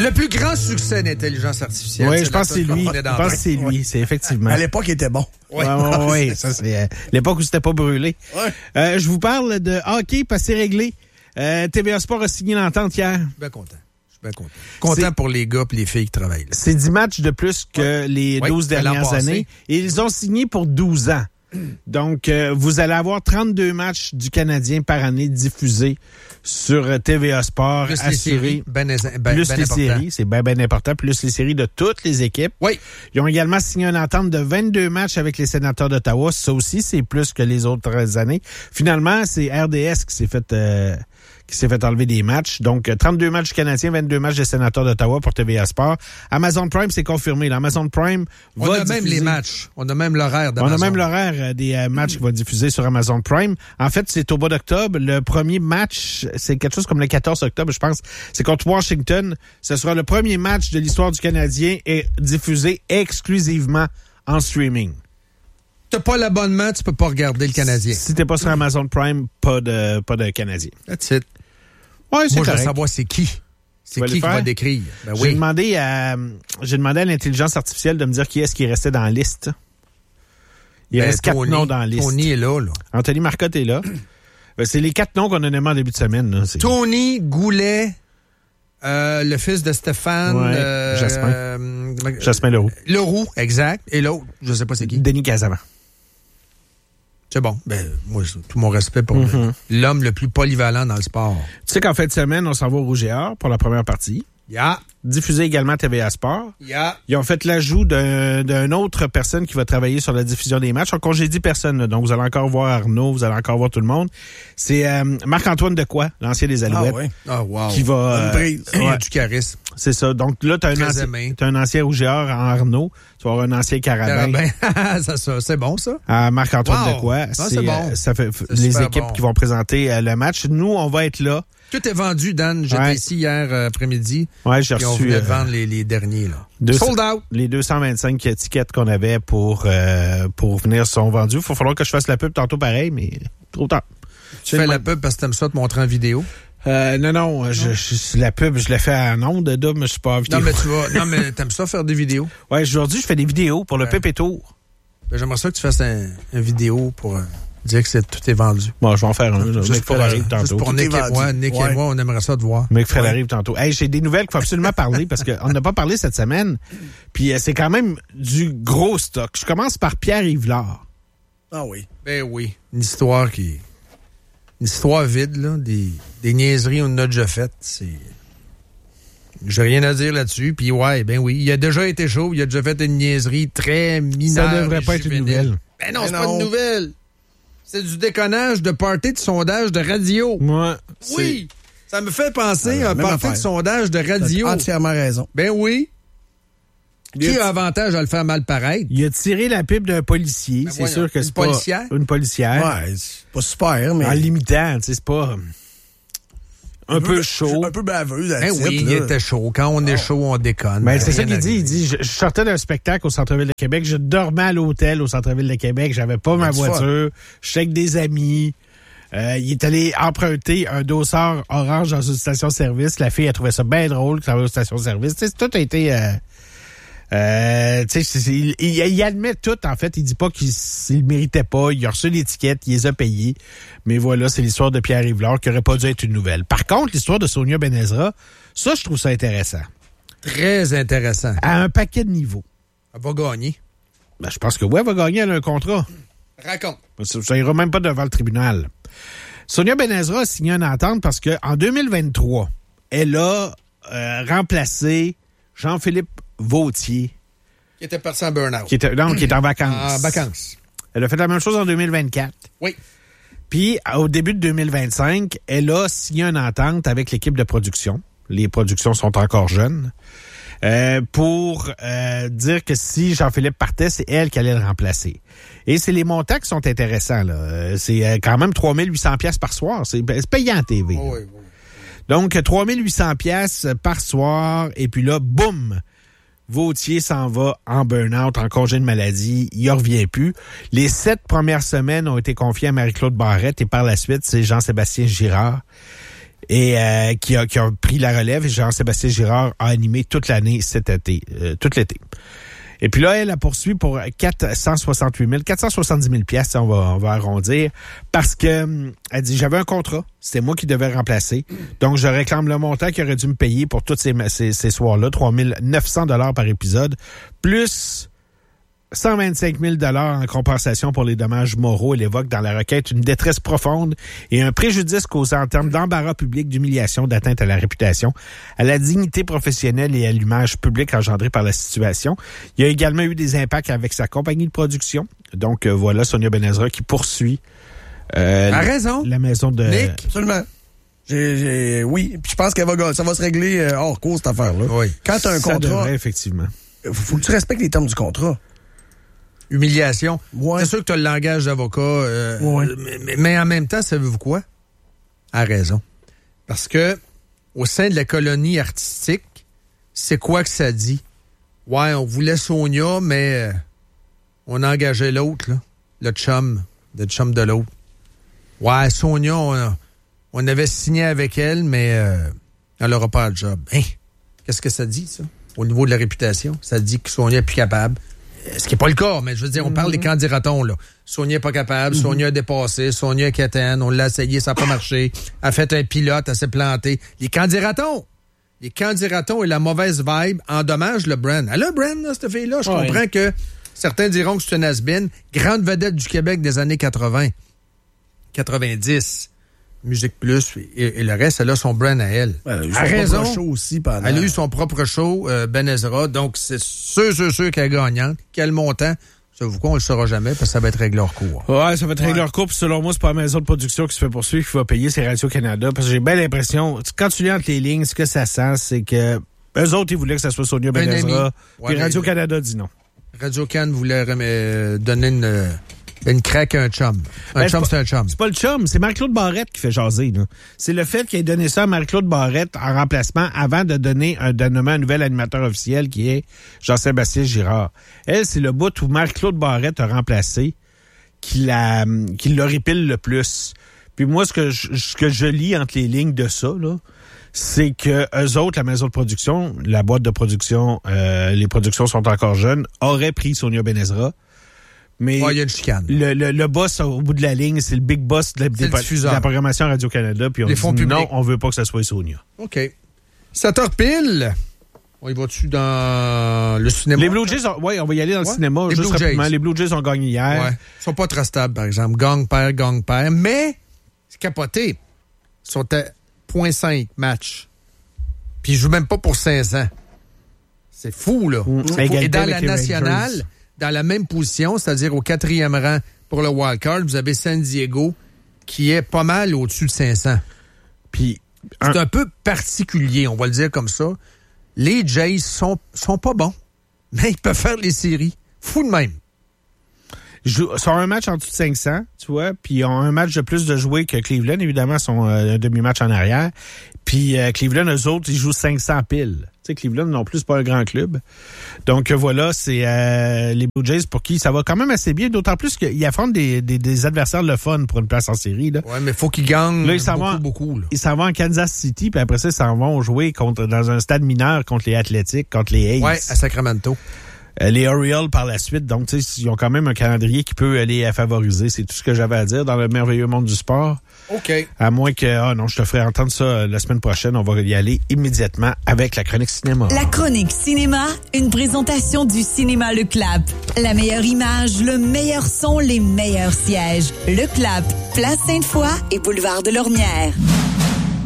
Le plus grand succès d'intelligence artificielle. Oui, je pense que c'est lui. Je pense que c'est lui. C'est effectivement. À l'époque, il était bon. Oui, ça c'est l'époque où c'était pas brûlé. Ouais. Je vous parle de hockey parce que c'est réglé. TVA Sport a signé l'entente hier. Bien content. Je suis bien content. Content pour les gars et les filles qui travaillent là. C'est 10 matchs de plus que les 12 dernières années. Et ils ont signé pour 12 ans. Donc, vous allez avoir 32 matchs du Canadien par année diffusés sur TVA Sport. Plus assurés. les séries, Plus les séries, c'est bien important. Plus les séries de toutes les équipes. Oui. Ils ont également signé une entente de 22 matchs avec les Sénateurs d'Ottawa. Ça aussi, c'est plus que les autres années. Finalement, c'est RDS qui s'est fait enlever des matchs. Donc, 32 matchs Canadiens, 22 matchs des Sénateurs d'Ottawa pour TVA Sport. Amazon Prime, c'est confirmé. Amazon Prime va On a même diffuser. Les matchs. On a même l'horaire d'Amazon. On a même l'horaire des matchs qui vont diffuser sur Amazon Prime. En fait, c'est au mois d'octobre. Le premier match, c'est quelque chose comme le 14 octobre, je pense. C'est contre Washington. Ce sera le premier match de l'histoire du Canadien et diffusé exclusivement en streaming. T'as pas l'abonnement, tu peux pas regarder le Canadien. Si t'es pas sur Amazon Prime, pas de Canadien. That's it. Ouais, c'est Moi, je veux correct. savoir c'est qui. C'est qui va décrire. Ben J'ai oui. demandé à l'intelligence artificielle de me dire qui est-ce qui restait dans la liste. Il reste 4 noms dans la liste. Tony est là. Anthony Marcotte est là. C'est les 4 noms qu'on a nommés en début de semaine. Là. Tony Goulet, le fils de Stéphane. Jasmin Leroux. Leroux, exact. Et l'autre, je sais pas c'est qui. Denis Casavant. C'est bon. Ben, moi, tout mon respect pour l'homme le plus polyvalent dans le sport. Tu sais qu'en fin de semaine, on s'en va au Rouge et Or pour la première partie. Diffusé également à TVA Sport. Ils ont fait l'ajout d'une autre personne qui va travailler sur la diffusion des matchs. On congédie personne, là. Donc vous allez encore voir Arnaud, vous allez encore voir tout le monde. C'est Marc-Antoine Decoy, l'ancien des Alouettes. Ah ouais. Wow. Qui va... Il y a du charisme. C'est ça. Donc là, t'as un ancien Rouge et Or en Arnaud. Tu vas avoir un ancien Carabin. ça, c'est bon, ça. Marc-Antoine Decoy. C'est bon. Ça fait les équipes qui vont présenter le match. Nous, on va être là. Tout est vendu, Dan. J'étais ici hier après-midi. Ouais, j'ai reçu. On venait de vendre les derniers, là. Sold out. Les 225 étiquettes qu'on avait pour venir sont vendues. Il va falloir que je fasse la pub tantôt pareil, mais trop tard. Tu fais la pub parce que t'aimes ça te montrer en vidéo? Non. La pub, je l'ai fait en ondes, mais je suis pas en vidéo. Non, mais t'aimes ça faire des vidéos? Ouais, aujourd'hui, je fais des vidéos pour le Pépé Tour. Ben, j'aimerais ça que tu fasses une vidéo pour dire que tout est vendu. Bon, je vais en faire un. Juste pour Nick et moi, on aimerait ça te voir. Mec Fred arrive tantôt. Hey, j'ai des nouvelles qu'il faut absolument parler parce qu'on n'a pas parlé cette semaine. Puis c'est quand même du gros stock. Je commence par Pierre Yvelard. Ah oui. Ben oui. Une histoire vide, là. Des niaiseries qu'on a déjà faites. J'ai rien à dire là-dessus. Puis ben oui. Il a déjà été chaud. Il a déjà fait une niaiserie très mineure. Ça devrait pas être une nouvelle. Ben non, c'est pas une nouvelle. C'est du déconnage de party de sondage de radio. Oui. Ça me fait penser à un party de sondage de radio. T'as entièrement raison. Ben oui. Qui a avantage à le faire mal paraître? Il a tiré la pipe d'un policier. Ben c'est sûr que c'est pas... Une policière. Ouais, c'est pas super, mais... En limitant, tu sais, c'est pas... Un peu chaud. Un peu baveux, ben oui, il était chaud. Quand on est chaud, on déconne. Ben, c'est ça qu'il dit. Il dit, je sortais d'un spectacle au centre-ville de Québec, je dormais à l'hôtel au centre-ville de Québec, j'avais pas ma voiture, j'étais avec des amis. Il est allé emprunter un dossard orange dans une station-service. La fille a trouvé ça bien drôle, que ça va aux stations-service. Tu sais, tout a été... il admet tout, en fait. Il dit pas qu'il méritait pas. Il a reçu l'étiquette, il les a payés. Mais voilà, c'est l'histoire de Pierre Yvelard qui aurait pas dû être une nouvelle. Par contre, l'histoire de Sonia Benezra, ça, je trouve ça intéressant. Très intéressant. À un paquet de niveaux. Elle va gagner. Ben, je pense que oui, elle va gagner. Elle a un contrat. Raconte. Ça ira même pas devant le tribunal. Sonia Benezra a signé une entente parce qu'en 2023, elle a remplacé Jean-Philippe Vautier. Qui était parti en burn-out. Qui est en vacances. En vacances. Elle a fait la même chose en 2024. Oui. Puis, au début de 2025, elle a signé une entente avec l'équipe de production. Les productions sont encore jeunes. Pour dire que si Jean-Philippe partait, c'est elle qui allait le remplacer. Et c'est les montants qui sont intéressants, là. C'est quand même 3800 pièces par soir. C'est payant en TV. Oui. Donc, 3800 pièces par soir. Et puis là, boum! Vautier s'en va en burn-out, en congé de maladie. Il ne revient plus. Les 7 premières semaines ont été confiées à Marie-Claude Barrette et par la suite, c'est Jean-Sébastien Girard. et qui a pris la relève. Et Jean-Sébastien Girard a animé toute l'année cet été, tout l'été. Et puis là, elle a poursuivi pour 470 000 pièces, on va arrondir, parce que elle dit, j'avais un contrat, c'était moi qui devais remplacer, donc je réclame le montant qu'il aurait dû me payer pour tous ces soirs-là, 3 900 $ par épisode, plus 125 000 $ en compensation pour les dommages moraux. Elle évoque dans la requête une détresse profonde et un préjudice causé en termes d'embarras public, d'humiliation, d'atteinte à la réputation, à la dignité professionnelle et à l'image publique engendrée par la situation. Il y a également eu des impacts avec sa compagnie de production. Donc voilà, Sonia Benezra qui poursuit raison. La maison de... Nick, absolument. Oui, puis je pense ça va se régler hors cours, cette affaire-là. Oui. Quand tu as un Ça contrat, devrait, effectivement. faut que tu respectes les termes du contrat. Humiliation. Ouais. C'est sûr que tu as le langage d'avocat, Ouais. mais en même temps, savez-vous quoi? À raison. Parce que au sein de la colonie artistique, c'est quoi que ça dit? Ouais, on voulait Sonia, mais on engageait l'autre, là, le chum de l'autre. Ouais, Sonia, on avait signé avec elle, mais elle n'aura pas le job. Hein? Qu'est-ce que ça dit, ça? Au niveau de la réputation, ça dit que Sonia est plus capable. Ce qui n'est pas le cas, mais je veux dire, on parle des candidatons, là. Sonia n'est pas capable, Sonia a dépassé, Sonia est quétaine, on l'a essayé, ça n'a pas marché. Elle a fait un pilote, elle s'est plantée. Les candidatons et la mauvaise vibe endommagent le brand. Elle a un brand, là, cette fille-là. Je comprends que certains diront que c'est une has-been. Grande vedette du Québec des années 80, 90. Musique Plus et le reste, elle a son brand à elle. Elle a eu son propre show aussi pendant... Elle a eu son propre show, Benezra, donc c'est sûr qu'elle est gagnante. Quel montant? Savez-vous quoi, on le saura jamais parce que ça va être réglé hors cours. Ouais, ça va être réglé hors cours. Puis selon moi, c'est pas la maison de production qui se fait poursuivre qui va payer, c'est Radio-Canada. Parce que j'ai bien l'impression, quand tu lis entre les lignes, ce que ça sent, c'est que eux autres, ils voulaient que ça soit Sonia Benezra. Puis Radio-Canada dit non. Radio-Can voulait donner une craque à un chum. C'est un chum. C'est pas le chum, c'est Marie-Claude Barrette qui fait jaser. Là. C'est le fait qu'il ait donné ça à Marie-Claude Barrette en remplacement avant de nommer un nouvel animateur officiel qui est Jean-Sébastien Girard. Elle, c'est le bout où Marie-Claude Barrette a remplacé qui l'horripile le plus. Puis moi, ce que je lis entre les lignes de ça, là, c'est que eux autres, la maison de production, la boîte de production, les productions sont encore jeunes, auraient pris Sonia Benezra. Mais il y a une chicane. Le boss au bout de la ligne, c'est le big boss de la programmation Radio-Canada. Puis on dit non, on veut pas que ça soit Sonia. OK. 7h pile. On y va-tu dans le cinéma? Les Blue Jays, on va y aller dans le cinéma. Juste rapidement. Les Blue Jays ont gagné hier. Ouais. Ils sont pas très stables, par exemple. Gang, perd. Mais, c'est capoté. Ils sont à 0.5 match. Puis ils jouent même pas pour 500. C'est fou, là. Et dans la nationale... Dans la même position, c'est-à-dire au 4e rang pour le wildcard, vous avez San Diego qui est pas mal au-dessus de 500. Puis c'est un peu particulier, on va le dire comme ça. Les Jays sont pas bons, mais ils peuvent faire les séries. Fou de même. Ils sont un match en dessous de 500, tu vois, puis ils ont un match de plus de jouer que Cleveland, évidemment, ils sont un demi-match en arrière. Puis Cleveland, eux autres, ils jouent 500 piles. Tu sais, Cleveland non plus, c'est pas un grand club. Donc voilà, c'est les Blue Jays pour qui ça va quand même assez bien, d'autant plus qu'ils affrontent des adversaires le fun pour une place en série. Là. Ouais, mais faut qu'ils gagnent beaucoup. Là. Ils s'en vont en Kansas City, puis après ça, ils s'en vont jouer dans un stade mineur contre les Athletics, contre les A's. Ouais, à Sacramento. Les Orioles par la suite. Donc, tu sais, ils ont quand même un calendrier qui peut aller favoriser. C'est tout ce que j'avais à dire dans le merveilleux monde du sport. OK. À moins que, non, je te ferai entendre ça la semaine prochaine. On va y aller immédiatement avec la chronique cinéma. La chronique cinéma, une présentation du cinéma Le Clap. La meilleure image, le meilleur son, les meilleurs sièges. Le Clap, Place Sainte-Foy et Boulevard de Lormière.